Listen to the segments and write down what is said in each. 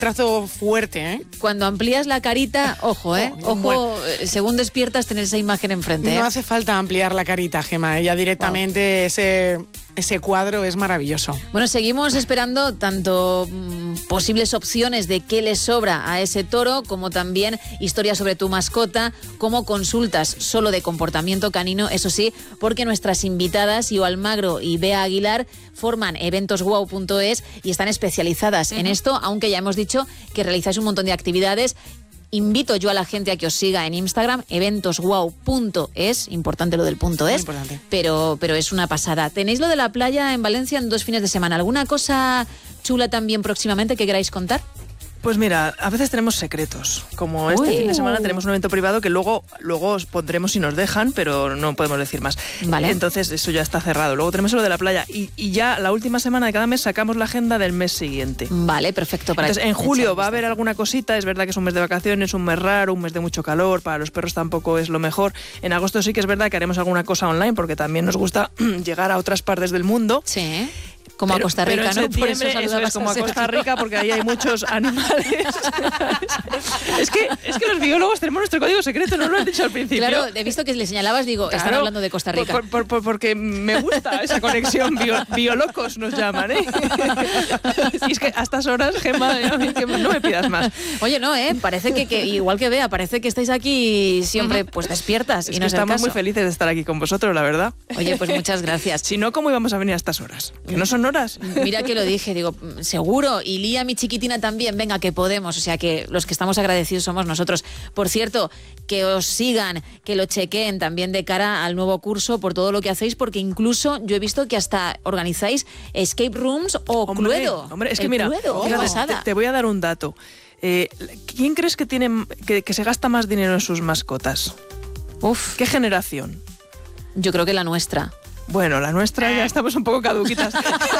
trazo fuerte, ¿eh? Cuando amplías la carita, ojo, ojo, según despiertas, tener esa imagen enfrente. No hace falta ampliar la carita, Gemma, ya directamente ese cuadro es maravilloso. Bueno, seguimos esperando tanto posibles opciones de qué le sobra a ese toro, como también historias sobre tu mascota, como consultas solo de comportamiento canino, eso sí, porque nuestras invitadas, Io Almagro y Bea Aguilar, forman eventoswow.es y están especializadas en esto, aunque ya hemos dicho que realizáis un montón de actividades. Invito yo a la gente a que os siga en Instagram, eventoswow.es, importante lo del punto es, pero es una pasada. Tenéis lo de la playa en Valencia en 2 fines de semana. ¿Alguna cosa chula también próximamente que queráis contar? Pues mira, a veces tenemos secretos. Como este fin de semana tenemos un evento privado que luego os pondremos si nos dejan, pero no podemos decir más. Vale. Entonces eso ya está cerrado. Luego tenemos lo de la playa y ya la última semana de cada mes sacamos la agenda del mes siguiente. Vale, perfecto. Entonces en julio va a haber alguna cosita. Es verdad que es un mes de vacaciones, un mes raro, un mes de mucho calor. Para los perros tampoco es lo mejor. En agosto sí que es verdad que haremos alguna cosa online porque también nos gusta llegar a otras partes del mundo. Sí. Como a Costa Rica, ¿no? Por eso es como a Costa Rica, porque ahí hay muchos animales. es que los biólogos tenemos nuestro código secreto, no lo has dicho al principio. Claro, he visto que le señalabas, digo, están hablando de Costa Rica. Porque me gusta esa conexión, biolocos nos llaman, ¿eh? Y es que a estas horas, Gemma, que no me pidas más. Oye, no, parece que igual que Bea, parece que estáis aquí siempre pues despiertas. Es y que no es el estamos caso. muy felices de estar aquí con vosotros, la verdad. Oye, pues muchas gracias. Si no, ¿cómo íbamos a venir a estas horas? Que no son horas. Mira que lo dije, digo, seguro, y Lía, mi chiquitina, también, venga, que podemos, o sea que los que estamos agradecidos somos nosotros. Por cierto, que os sigan, que lo chequeen también de cara al nuevo curso por todo lo que hacéis, porque incluso yo he visto que hasta organizáis escape rooms o Cluedo. Hombre, es que mira, te voy a dar un dato. ¿Quién crees que que se gasta más dinero en sus mascotas? Uf. ¿Qué generación? Yo creo que la nuestra. Bueno, la nuestra ya estamos un poco caduquitas.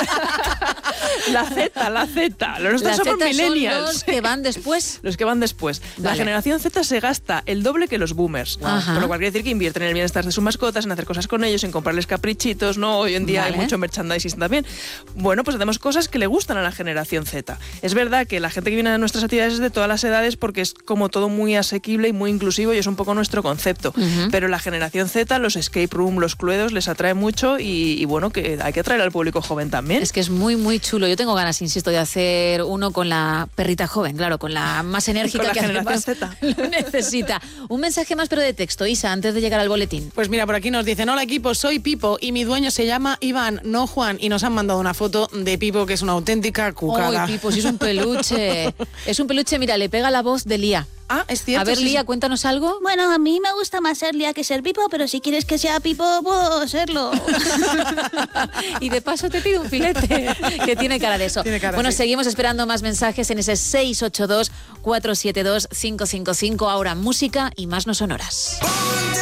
La Z. Los nuestros somos millennials. Son los que van después. Los que van después. Vale. La generación Z se gasta el doble que los boomers. Con lo cual quiere decir que invierten en el bienestar de sus mascotas, en hacer cosas con ellos, en comprarles caprichitos, ¿no? Hoy en día hay mucho merchandising también. Bueno, pues hacemos cosas que le gustan a la generación Z. Es verdad que la gente que viene a nuestras actividades es de todas las edades porque es como todo muy asequible y muy inclusivo y es un poco nuestro concepto. Pero la generación Z, los escape room, los cluedos, les atrae mucho y bueno, que hay que atraer al público joven también. Es que es muy, muy chulo. Yo tengo ganas, insisto, de hacer uno con la perrita joven, claro, con la más enérgica con la que generación Z lo necesita. Un mensaje más, pero de texto, Isa, antes de llegar al boletín. Pues mira, por aquí nos dicen: hola equipo, soy Pipo y mi dueño se llama Iván, no Juan, y nos han mandado una foto de Pipo que es una auténtica cucada. ¡Ay, Pipo, si es un peluche! Es un peluche, mira, le pega la voz de Lía. Ah, es cierto. A ver, Lía, cuéntanos algo. Bueno, a mí me gusta más ser Lía que ser Pipo, pero si quieres que sea Pipo, puedo serlo. Y de paso te pido un filete, que tiene cara de eso. Bueno, seguimos esperando más mensajes en ese 682-472-555. Ahora música y más no sonoras.